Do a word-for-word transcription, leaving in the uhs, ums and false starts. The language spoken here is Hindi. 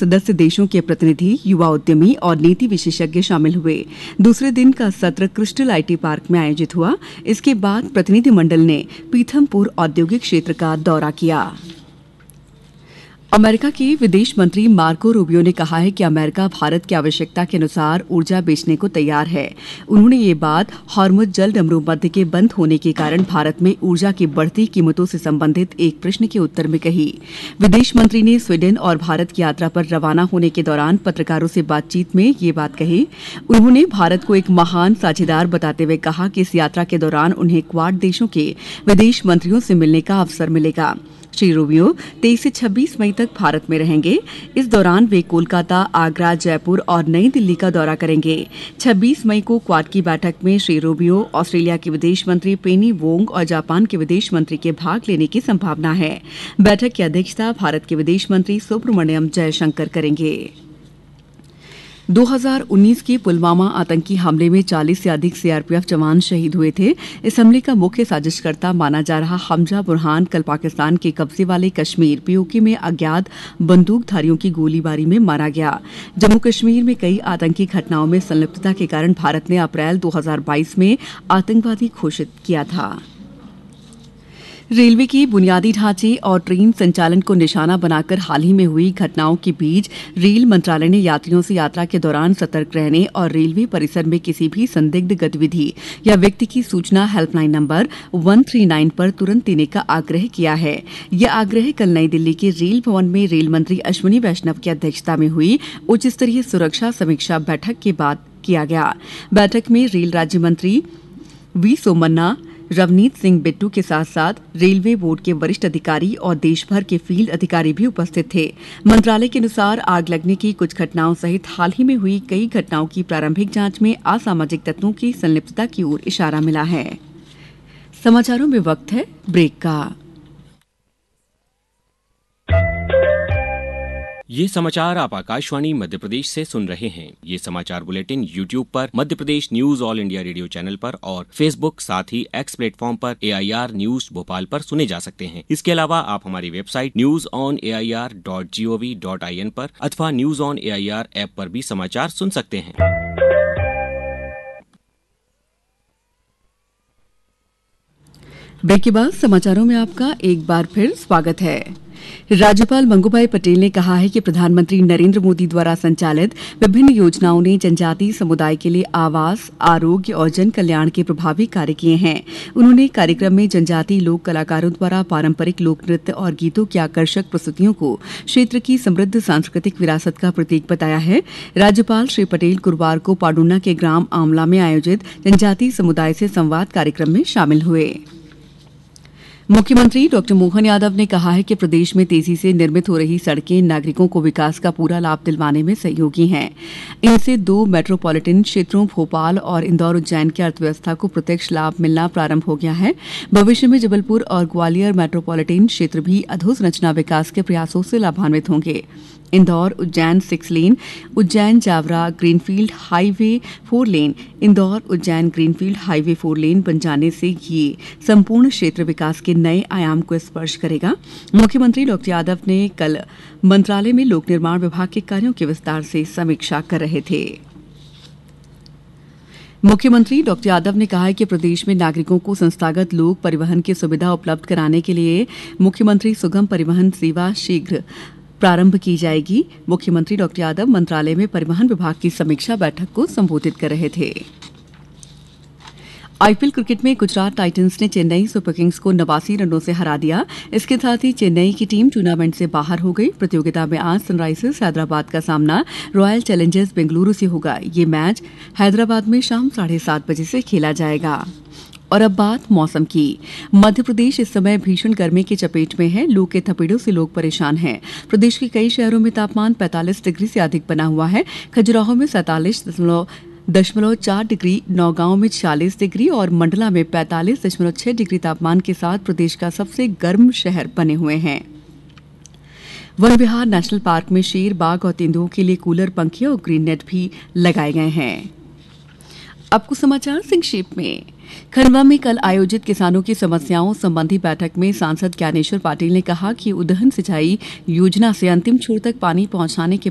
सदस्य देशों के प्रतिनिधि, युवा उद्यमी और नीति विशेषज्ञ शामिल हुए। दूसरे दिन का सत्र क्रिस्टल आईटी पार्क में आयोजित हुआ। इसके बाद प्रतिनिधिमंडल ने पीथमपुर औद्योगिक क्षेत्र का दौरा किया। अमेरिका के विदेश मंत्री मार्को रूबियो ने कहा है कि अमेरिका भारत की आवश्यकता के अनुसार ऊर्जा बेचने को तैयार है। उन्होंने ये बात हॉर्मुज़ जलडमरू मध्य के बंद होने के कारण भारत में ऊर्जा की बढ़ती कीमतों से संबंधित एक प्रश्न के उत्तर में कही। विदेश मंत्री ने स्वीडन और भारत की यात्रा पर रवाना होने के दौरान पत्रकारों से बातचीत में ये बात कही। उन्होंने भारत को एक महान साझेदार बताते हुए कहा कि इस यात्रा के दौरान उन्हें क्वाड देशों के विदेश मंत्रियों से मिलने का अवसर मिलेगा। श्री रूबियो तेईस से छब्बीस मई तक भारत में रहेंगे। इस दौरान वे कोलकाता, आगरा, जयपुर और नई दिल्ली का दौरा करेंगे। छब्बीस मई को क्वाड की बैठक में श्री रूबियो, ऑस्ट्रेलिया के विदेश मंत्री पेनी वोंग और जापान के विदेश मंत्री के भाग लेने की संभावना है। बैठक की अध्यक्षता भारत के विदेश मंत्री सुब्रमण्यम जयशंकर करेंगे। दो हज़ार उन्नीस के पुलवामा आतंकी हमले में चालीस से अधिक सीआरपीएफ जवान शहीद हुए थे। इस हमले का मुख्य साजिशकर्ता माना जा रहा हमजा बुरहान कल पाकिस्तान के कब्जे वाले कश्मीर पीओके में अज्ञात बंदूकधारियों की गोलीबारी में मारा गया। जम्मू कश्मीर में कई आतंकी घटनाओं में संलिप्तता के कारण भारत ने अप्रैल दो हज़ार बाईस में आतंकवादी घोषित किया था। रेलवे की बुनियादी ढांचे और ट्रेन संचालन को निशाना बनाकर हाल ही में हुई घटनाओं के बीच रेल मंत्रालय ने यात्रियों से यात्रा के दौरान सतर्क रहने और रेलवे परिसर में किसी भी संदिग्ध गतिविधि या व्यक्ति की सूचना हेल्पलाइन नंबर एक सौ उनतालीस पर तुरंत देने का आग्रह किया है। यह आग्रह कल नई दिल्ली के रेल भवन में रेल मंत्री अश्विनी वैष्णव की अध्यक्षता में हुई उच्च स्तरीय सुरक्षा समीक्षा बैठक के बाद किया गया। बैठक में रेल राज्य मंत्री वी सोमन्ना, रवनीत सिंह बिट्टू के साथ साथ रेलवे बोर्ड के वरिष्ठ अधिकारी और देश भर के फील्ड अधिकारी भी उपस्थित थे। मंत्रालय के अनुसार आग लगने की कुछ घटनाओं सहित हाल ही में हुई कई घटनाओं की प्रारंभिक जांच में असामाजिक तत्वों की संलिप्तता की ओर इशारा मिला है। समाचारों में वक्त है ब्रेक का। ये समाचार आप आकाशवाणी मध्य प्रदेश से सुन रहे हैं। ये समाचार बुलेटिन यूट्यूब पर Madhya Pradesh news all India radio channel पर और फेसबुक साथ ही एक्स प्लेटफॉर्म पर एआईआर न्यूज भोपाल पर सुने जा सकते हैं। इसके अलावा आप हमारी website news on A I R dot G O V dot I N पर अथवा news on A I R app पर भी समाचार सुन सकते हैं। ब्रेक के बाद समाचारों में आपका एक बार फिर स्वागत है। राज्यपाल मंगूभाई पटेल ने कहा है कि प्रधानमंत्री नरेंद्र मोदी द्वारा संचालित विभिन्न योजनाओं ने जनजातीय समुदाय के लिए आवास, आरोग्य और जन कल्याण के प्रभावी कार्य किए हैं। उन्होंने कार्यक्रम में जनजातीय लोक कलाकारों द्वारा पारंपरिक लोक नृत्य और गीतों की आकर्षक प्रस्तुतियों को क्षेत्र की समृद्ध सांस्कृतिक विरासत का प्रतीक बताया है। राज्यपाल श्री पटेल गुरुवार को पाडुना के ग्राम आमला में आयोजित जनजातीय समुदाय से संवाद कार्यक्रम में शामिल हुए। मुख्यमंत्री डॉक्टर मोहन यादव ने कहा है कि प्रदेश में तेजी से निर्मित हो रही सड़कें नागरिकों को विकास का पूरा लाभ दिलवाने में सहयोगी हैं। इनसे दो मेट्रोपॉलिटन क्षेत्रों भोपाल और इंदौर उज्जैन की अर्थव्यवस्था को प्रत्यक्ष लाभ मिलना प्रारंभ हो गया है। भविष्य में जबलपुर और ग्वालियर मेट्रोपॉलिटन क्षेत्र भी अधोसंरचना विकास के प्रयासों से लाभान्वित होंगे। Indore Ujjain six lane, Ujjain Jaora greenfield highway four lane, Indore Ujjain greenfield highway four lane बन जाने से ये संपूर्ण क्षेत्र विकास के नए आयाम को स्पर्श करेगा। मुख्यमंत्री डॉक्टर यादव ने कल मंत्रालय में लोक निर्माण विभाग के कार्यों की विस्तार से समीक्षा कर रहे थे। मुख्यमंत्री डॉक्टर यादव ने कहा है कि प्रदेश में नागरिकों को संस्थागत लोक परिवहन की सुविधा उपलब्ध कराने के लिए मुख्यमंत्री सुगम परिवहन सेवा शीघ्र प्रारंभ की जाएगी। मुख्यमंत्री डॉक्टर यादव मंत्रालय में परिवहन विभाग की समीक्षा बैठक को संबोधित कर रहे थे। आईपीएल क्रिकेट में गुजरात टाइटंस ने चेन्नई सुपर किंग्स को नवासी रनों से हरा दिया। इसके साथ ही चेन्नई की टीम टूर्नामेंट से बाहर हो गई। प्रतियोगिता में आज सनराइजर्स हैदराबाद का सामना रॉयल चैलेंजर्स बेंगलुरु से होगा। ये मैच हैदराबाद में शाम साढ़े सात बजे से खेला जाएगा। और अब बात मौसम की। मध्य प्रदेश इस समय भीषण गर्मी की चपेट में है। लू के थपेड़ों से लोग परेशान हैं। प्रदेश के कई शहरों में तापमान पैंतालीस डिग्री से अधिक बना हुआ है। खजुराहो में सैंतालीस दशमलव दशमलव चार डिग्री, नौगांव में छियालीस डिग्री और मंडला में पैंतालीस दशमलव छह डिग्री तापमान के साथ प्रदेश का सबसे गर्म शहर बने हुए हैं। वन विहार नेशनल पार्क में शेर, बाघ और तेंदुओं के लिए कूलर, पंखे और ग्रीन नेट भी लगाए गए हैं। अब कुछ समाचार संक्षेप में। खंडवा में कल आयोजित किसानों की समस्याओं संबंधी बैठक में सांसद ज्ञानेश्वर पाटिल ने कहा कि उदहन सिंचाई योजना से अंतिम छोर तक पानी पहुंचाने के